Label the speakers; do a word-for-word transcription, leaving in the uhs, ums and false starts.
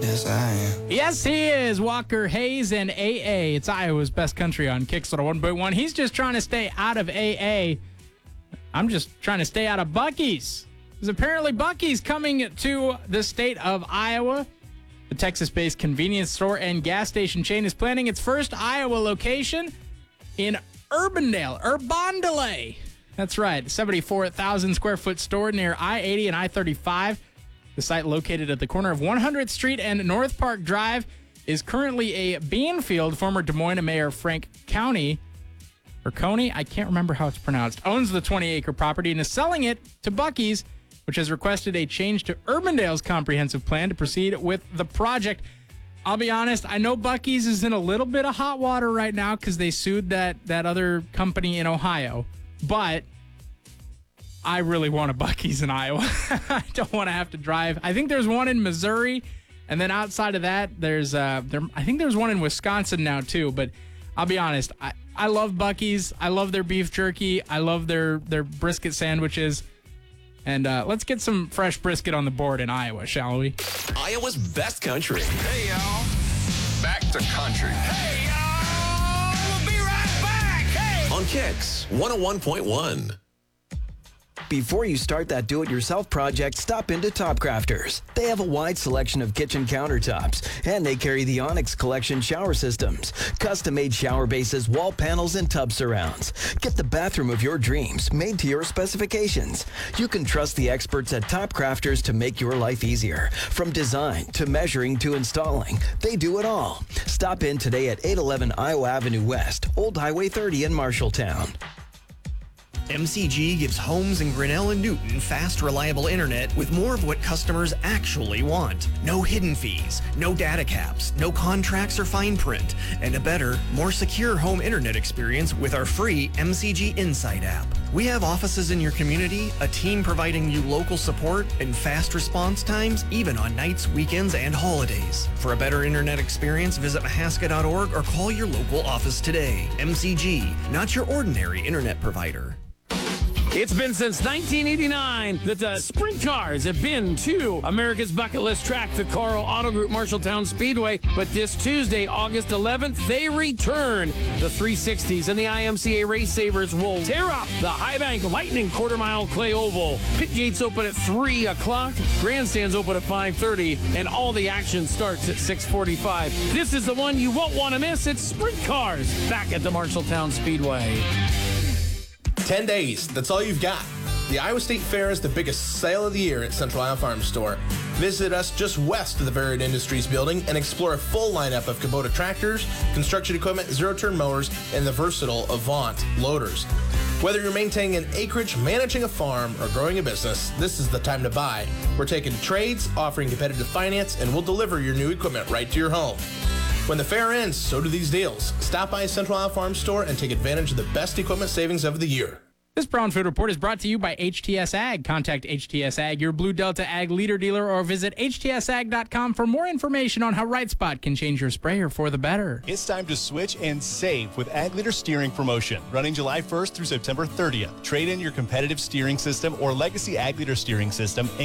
Speaker 1: Yes, I am.
Speaker 2: Yes, he is. Walker Hayes and A A. It's Iowa's best country on Kickstarter one point one. He's just trying to stay out of A A. I'm just trying to stay out of Buc-ee's. Because apparently Buc-ee's coming to the state of Iowa. The Texas-based convenience store and gas station chain is planning its first Iowa location in Urbandale, Urbandale. That's right, seventy-four thousand square foot store near I eighty and I thirty-five. The site, located at the corner of one hundredth Street and North Park Drive, is currently a bean field. Former Des Moines Mayor Frank County, or Coney, I can't remember how it's pronounced, owns the twenty-acre property and is selling it to Buc-ee's, which has requested a change to Urbandale's comprehensive plan to proceed with the project. I'll be honest, I know Buc-ee's is in a little bit of hot water right now because they sued that, that other company in Ohio, but I really want a Buc-ee's in Iowa. I don't want to have to drive. I think there's one in Missouri, and then outside of that, there's uh, there. I think there's one in Wisconsin now too. But I'll be honest, I, I love Buc-ee's. I love their beef jerky. I love their their brisket sandwiches. And uh, let's get some fresh brisket on the board in Iowa, shall we?
Speaker 3: Iowa's best country.
Speaker 4: Hey, y'all. Back to country. Hey, y'all. We'll be right back. Hey.
Speaker 3: On Kicks one oh one point one.
Speaker 5: Before you start that do-it-yourself project, stop into Top Crafters. They have a wide selection of kitchen countertops, and they carry the Onyx Collection shower systems, custom-made shower bases, wall panels, and tub surrounds. Get the bathroom of your dreams made to your specifications. You can trust the experts at Top Crafters to make your life easier. From design to measuring to installing, they do it all. Stop in today at eight eleven Iowa Avenue West, Old Highway thirty in Marshalltown.
Speaker 6: M C G gives homes in Grinnell and Newton fast, reliable internet with more of what customers actually want. No hidden fees, no data caps, no contracts or fine print, and a better, more secure home internet experience with our free M C G Insight app. We have offices in your community, a team providing you local support, and fast response times even on nights, weekends, and holidays. For a better internet experience, visit Mahaska dot org or call your local office today. M C G, not your ordinary internet provider.
Speaker 7: It's been since nineteen eighty-nine that the Sprint cars have been to America's bucket list track, the Carl Auto Group Marshalltown Speedway. But this Tuesday, August eleventh, they return. The three sixties and the I M C A Race Savers will tear up the High Bank Lightning Quarter Mile Clay Oval. Pit gates open at three o'clock, grandstands open at five thirty, and all the action starts at six forty-five. This is the one you won't want to miss. It's Sprint cars back at the Marshalltown Speedway.
Speaker 8: Ten days, that's all you've got. The Iowa State Fair is the biggest sale of the year at Central Iowa Farm Store. Visit us just west of the Varied Industries building and explore a full lineup of Kubota tractors, construction equipment, zero-turn mowers, and the versatile Avant loaders. Whether you're maintaining an acreage, managing a farm, or growing a business, this is the time to buy. We're taking trades, offering competitive finance, and we'll deliver your new equipment right to your home. When the fair ends, so do these deals. Stop by Central Iowa Farm Store and take advantage of the best equipment savings of the year.
Speaker 2: This Brown Food Report is brought to you by H T S Ag. Contact H T S Ag, your Blue Delta Ag leader dealer, or visit H T S ag dot com for more information on how Right Spot can change your sprayer for the better.
Speaker 9: It's time to switch and save with Ag Leader Steering Promotion, running July first through September thirtieth. Trade in your competitive steering system or legacy Ag Leader steering system